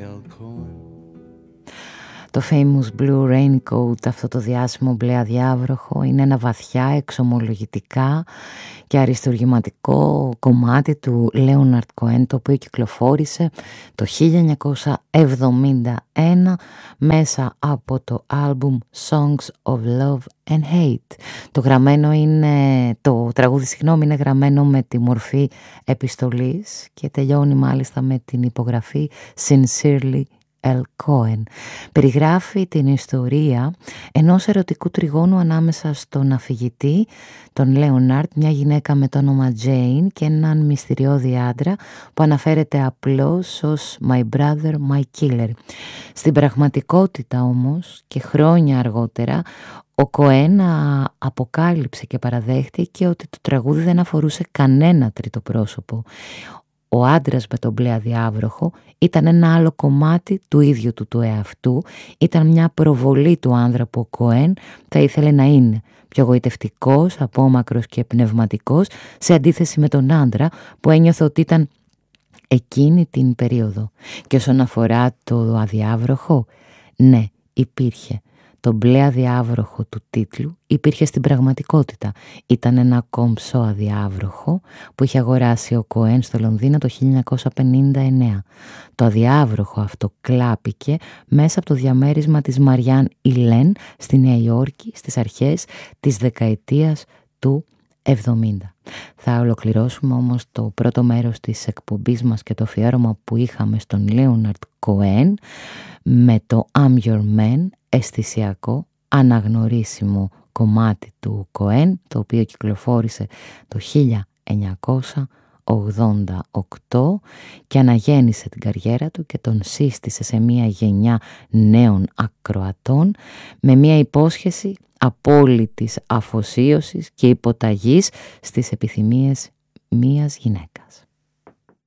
Το famous blue raincoat, αυτό το διάσημο μπλε αδιάβροχο, είναι ένα βαθιά εξομολογητικά και αριστουργηματικό κομμάτι του Leonard Cohen, το οποίο κυκλοφόρησε το 1971 μέσα από το album Songs of Love and Hate. Το τραγούδι είναι γραμμένο με τη μορφή επιστολής και τελειώνει μάλιστα με την υπογραφή Sincerely L. Cohen. Περιγράφει την ιστορία ενός ερωτικού τριγώνου ανάμεσα στον αφηγητή, τον Λέοναρντ, μια γυναίκα με το όνομα Jane και έναν μυστηριώδη άντρα που αναφέρεται απλώς ως My Brother, My Killer. Στην πραγματικότητα όμως και χρόνια αργότερα ο Κοέν αποκάλυψε και παραδέχτηκε ότι το τραγούδι δεν αφορούσε κανένα τρίτο πρόσωπο. Ο άντρας με τον μπλε αδιάβροχο ήταν ένα άλλο κομμάτι του ίδιου του εαυτού, ήταν μια προβολή του άνδρα που ο Κοέν θα ήθελε να είναι, πιο γοητευτικός, απόμακρος και πνευματικός, σε αντίθεση με τον άντρα που ένιωθε ότι ήταν εκείνη την περίοδο. Και όσον αφορά το αδιάβροχο, ναι, υπήρχε. Το μπλε αδιάβροχο του τίτλου υπήρχε στην πραγματικότητα. Ήταν ένα κομψό αδιάβροχο που είχε αγοράσει ο Κοέν στο Λονδίνο το 1959. Το αδιάβροχο αυτό κλάπηκε μέσα από το διαμέρισμα της Μαριάν Ιλέν στη Νέα Υόρκη στις αρχές της δεκαετίας του 70. Θα ολοκληρώσουμε όμως το πρώτο μέρος της εκπομπής μας και το αφιέρωμα που είχαμε στον Λέοναρντ Κοέν με το I'm Your Man, αισθησιακό, αναγνωρίσιμο κομμάτι του Κοέν, το οποίο κυκλοφόρησε το 1988 και αναγέννησε την καριέρα του και τον σύστησε σε μια γενιά νέων ακροατών με μια υπόσχεση απόλυτης αφοσίωσης και υποταγής στις επιθυμίες μίας γυναίκας.